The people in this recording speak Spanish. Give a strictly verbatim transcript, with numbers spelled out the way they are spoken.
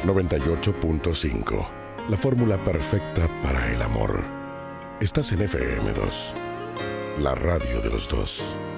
noventa y ocho punto cinco. La fórmula perfecta para el amor. Estás en F M dos, la radio de los dos.